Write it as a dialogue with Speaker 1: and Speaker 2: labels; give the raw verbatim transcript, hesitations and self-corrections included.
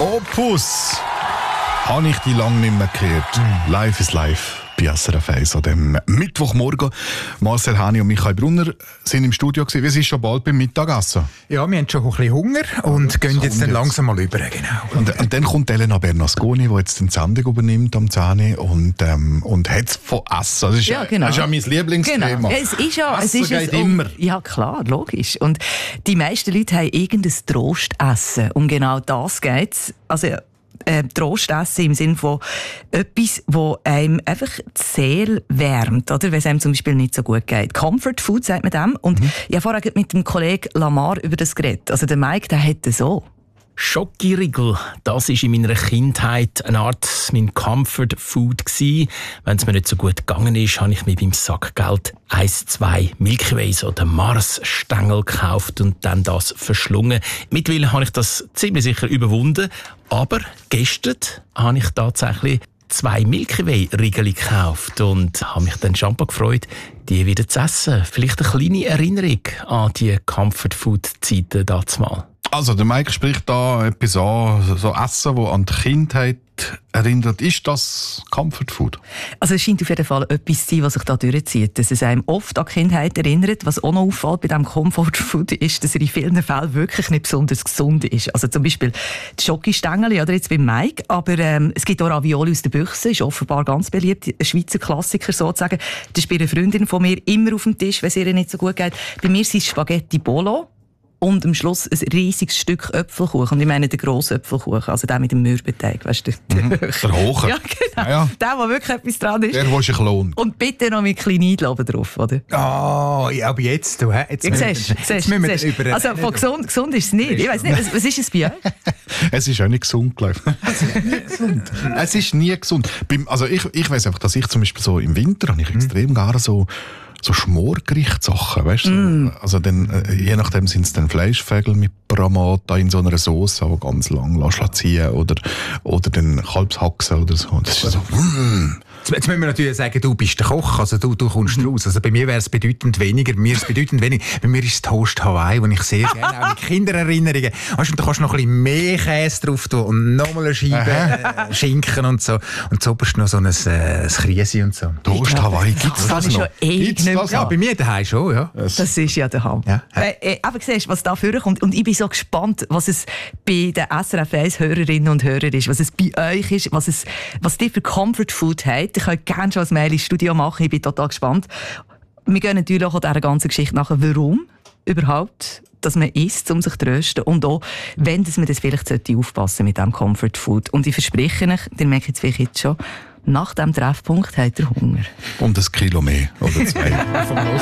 Speaker 1: Opus. Habe ich die lange nicht mehr gehört. Mm. Live is live. Bei S R F eins an dem Mittwochmorgen. Marcel Hani und Michael Brunner sind im Studio gewesen. Wir sind schon bald beim Mittagessen.
Speaker 2: Ja, wir haben schon ein bisschen Hunger und ja, gehen jetzt dann jetzt. langsam mal über. Genau.
Speaker 1: Und, und dann kommt Elena Bernasconi, die jetzt den Sendung übernimmt am zehn und, ähm, und hat es von Essen. Das ist ja, genau. Das ist ja mein Lieblingsthema.
Speaker 3: Genau. Es ist ja,
Speaker 1: Essen
Speaker 3: es ist
Speaker 1: geht
Speaker 3: es,
Speaker 1: immer.
Speaker 3: Ja klar, logisch. Und die meisten Leute haben irgendein Trostessen. Um genau das geht es. Also, Äh, Trostessen im Sinne von etwas, das einem einfach die Seele wärmt, oder? Wenn es einem zum Beispiel nicht so gut geht. Comfort Food, sagt man dem. Und mhm. ich habe vorher mit dem Kollegen Lamar über das geredet. Also der Mike, der hätte so.
Speaker 4: Schokoriegel, das war in meiner Kindheit eine Art mein Comfort Food gsi. Wenn es mir nicht so gut gegangen ist, habe ich mir beim Sackgeld eins, zwei Milky Ways oder Mars-Stängel gekauft und dann das verschlungen. Mittlerweile habe ich das ziemlich sicher überwunden, aber gestern habe ich tatsächlich zwei Milky Way Riegel gekauft und habe mich dann schon gefreut, die wieder zu essen. Vielleicht eine kleine Erinnerung an die Comfort Food Zeiten damals.
Speaker 1: Also, der Mike spricht da etwas an, so Essen, das an die Kindheit erinnert. Ist das Comfort Food?
Speaker 3: Also, es scheint auf jeden Fall etwas zu sein, was sich da durchzieht. Dass es einem oft an die Kindheit erinnert. Was auch noch auffällt bei diesem Comfort Food ist, dass er in vielen Fällen wirklich nicht besonders gesund ist. Also zum Beispiel die Schokistängel, oder jetzt beim Mike. Aber ähm, es gibt auch Ravioli aus der Büchse, ist offenbar ganz beliebt. Ein Schweizer Klassiker sozusagen. Das ist bei einer Freundin von mir immer auf dem Tisch, wenn es ihr nicht so gut geht. Bei mir sind es Spaghetti Bolo. Und am Schluss ein riesiges Stück Äpfelkuchen. Und ich meine den grossen Äpfelkuchen, also den mit dem Mürbeteig. Weißt du?
Speaker 1: Mhm, der hohe.
Speaker 3: Ja, genau. Ja, ja. Der, wo wirklich etwas dran ist.
Speaker 1: Der, wo sich lohnt.
Speaker 3: Und bitte noch mit kleinen Eidloben drauf, oder?
Speaker 2: Oh, ja, aber jetzt, du, jetzt,
Speaker 3: ja,
Speaker 2: müssen,
Speaker 3: siehst,
Speaker 2: jetzt
Speaker 3: siehst,
Speaker 2: müssen wir
Speaker 3: siehst.
Speaker 2: über...
Speaker 3: Also von gesund, gesund ist es nicht. Ich weiss nicht, was, was ist es bei euch?
Speaker 1: Es ist auch nicht gesund, glaube ich. Es ist nie gesund. Es ist nie gesund. Beim, also ich, ich weiss einfach, dass ich zum Beispiel so im Winter habe ich extrem mhm. gerne so so Schmorgerichtssachen, weißt du? Mm. Also dann, je nachdem sind es dann Fleischfägel mit Bramata in so einer Sauce, die ganz lang ziehen oder oder dann Kalbshaxen oder so. Das ist so. Mm.
Speaker 2: Jetzt müssen wir natürlich sagen, du bist der Koch, also du, du kommst mhm. raus. Also bei mir wäre es bedeutend weniger. Bei mir ist es bedeutend weniger. Bei mir ist es Toast Hawaii, den ich sehr gerne auch mit Kindererinnerungen. Weißt du, da kannst du noch ein bisschen mehr Käse drauf tun und nochmal eine Scheibe äh, Schinken und so. Und so bist du noch so ein, äh, ein Kriesi und so.
Speaker 1: Toast Hawaii, gibt es das, das noch?
Speaker 3: Gibt's
Speaker 2: das ja, bei mir daheim schon, ja.
Speaker 3: Das ist ja der Hammer. Ja. Äh, aber siehst, was da vorkommt. Und ich bin so gespannt, was es bei den S R F eins Hörerinnen und Hörern ist, was es bei euch ist, was es, was die für Comfort Food habt. Ich könnt gerne schon ein Mail ins Studio machen, ich bin total gespannt. Wir gehen natürlich auch dieser ganzen Geschichte nachher, warum überhaupt, dass man isst, um sich zu trösten. Und auch, wenn dass man das vielleicht aufpassen mit diesem Comfort Food. Und ich verspreche euch, ihr merkt es vielleicht jetzt schon, nach diesem Treffpunkt habt ihr Hunger.
Speaker 1: Und ein Kilo mehr oder zwei.